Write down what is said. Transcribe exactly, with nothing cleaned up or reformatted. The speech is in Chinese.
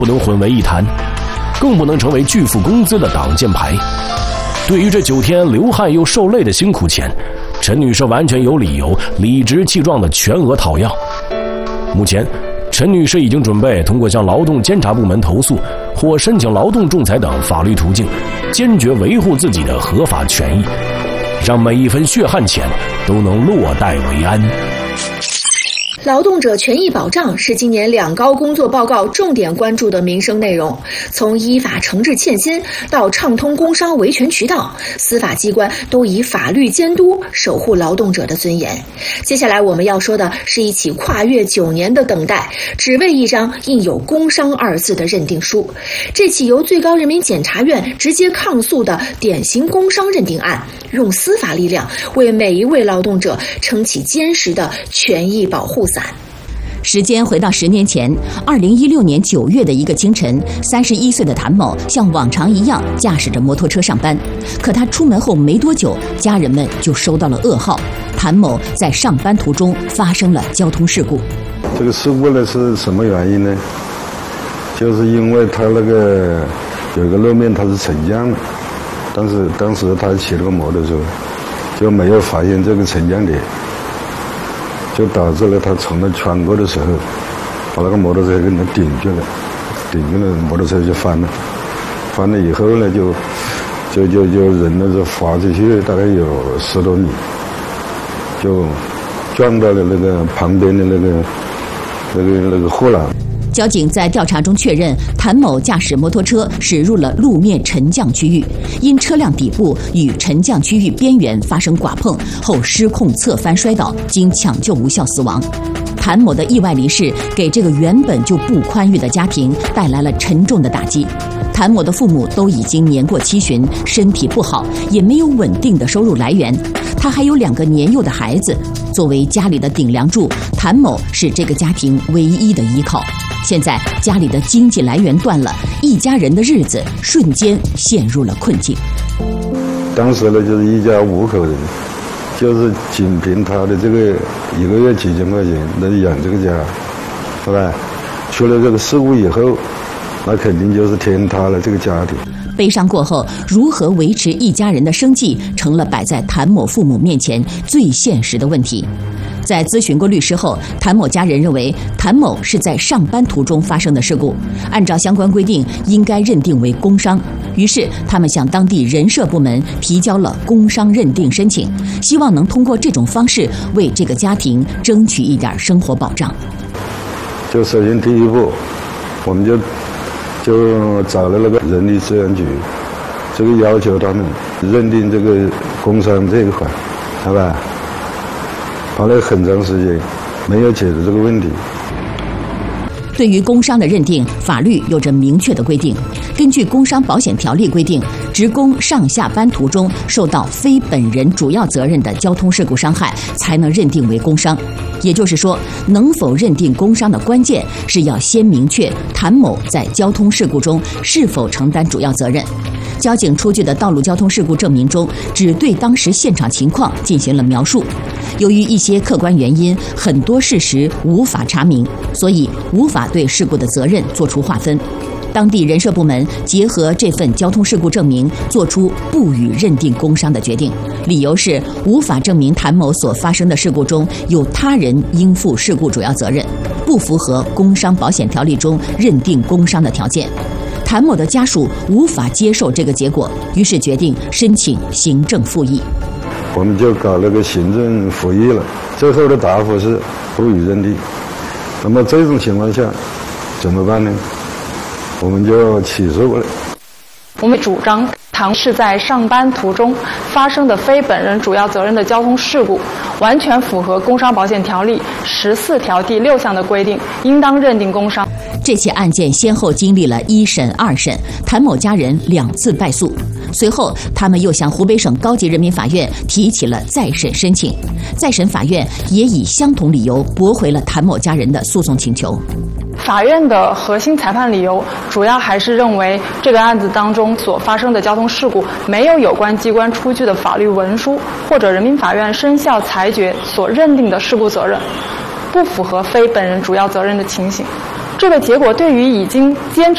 不能混为一谈，更不能成为巨富工资的挡箭牌。对于这九天流汗又受累的辛苦钱，陈女士完全有理由理直气壮地全额讨要。目前，陈女士已经准备通过向劳动监察部门投诉或申请劳动仲裁等法律途径，坚决维护自己的合法权益，让每一分血汗钱都能落袋为安。 劳动者权益保障是今年两高工作报告重点关注的民生内容，从依法惩治欠薪到畅通工伤维权渠道，司法机关都以法律监督守护劳动者的尊严。接下来我们要说的是一起跨越九年的等待，只为一张印有工伤二字的认定书。这起由最高人民检察院直接抗诉的典型工伤认定案，用司法力量为每一位劳动者撑起坚实的权益保护伞。 时间回到十年前，二零一六年九月的一个清晨，三十一岁的谭某像往常一样驾驶着摩托车上班。可他出门后没多久，家人们就收到了噩耗：谭某在上班途中发生了交通事故。 这个事故呢是什么原因呢？就是因为他那个有一个路面它是沉降了，但是当时他骑那个摩托车就没有发现这个沉降点。就导致了他从那穿过的时候，把那个摩托车给他顶住了，顶住了，摩托车就翻了，翻了以后呢，就就就就人呢就滑出去，大概有十多米，就撞到了那个旁边的那个那个那个护栏。 交警在调查中确认，谭某驾驶摩托车驶入了路面沉降区域，因车辆底部与沉降区域边缘发生剐碰后失控侧翻摔倒，经抢救无效死亡。谭某的意外离世给这个原本就不宽裕的家庭带来了沉重的打击。谭某的父母都已经年过七旬，身体不好，也没有稳定的收入来源。他还有两个年幼的孩子，作为家里的顶梁柱，谭某是这个家庭唯一的依靠。现在家里的经济来源断了，一家人的日子瞬间陷入了困境。 当时呢，就是一家五口人，就是仅凭他的这个一个月几千块钱来养这个家，是吧？出了这个事故以后，那肯定就是天塌了这个家庭。 悲伤过后，如何维持一家人的生计，成了摆在谭某父母面前最现实的问题。在咨询过律师后，谭某家人认为谭某是在上班途中发生的事故，按照相关规定应该认定为工伤。于是他们向当地人社部门提交了工伤认定申请，希望能通过这种方式为这个家庭争取一点生活保障。 就首先第一步，我们就就找了那个人力资源局，这个要求他们认定这个工伤这一块，好吧？跑了很长时间，没有解决这个问题。 对于工伤的认定，法律有着明确的规定。根据《工伤保险条例》规定，职工上下班途中受到非本人主要责任的交通事故伤害，才能认定为工伤。也就是说，能否认定工伤的关键是要先明确谭某在交通事故中是否承担主要责任。交警出具的道路交通事故证明中，只对当时现场情况进行了描述。由于一些客观原因，很多事实无法查明，所以无法对事故的责任作出划分。当地人社部门结合这份交通事故证明，作出不予认定工伤的决定，理由是无法证明谭某所发生的事故中有他人应负事故主要责任，不符合工伤保险条例中认定工伤的条件。谭某的家属无法接受这个结果，于是决定申请行政复议。 我们就搞那个行政复议了，最后的答复是不予认定。那么这种情况下怎么办呢？我们就起诉了。 我们主张谭是在上班途中发生的非本人主要责任的交通事故，完全符合《工伤保险条例》十四条第六项的规定，应当认定工伤。 这起案件先后经历了一审、二审，谭某家人两次败诉。随后，他们又向湖北省高级人民法院提起了再审申请，再审法院也以相同理由驳回了谭某家人的诉讼请求。 法院的核心裁判理由主要还是认为这个案子当中所发生的交通事故没有有关机关出具的法律文书或者人民法院生效裁决所认定的事故责任，不符合非本人主要责任的情形。这个结果对于已经坚持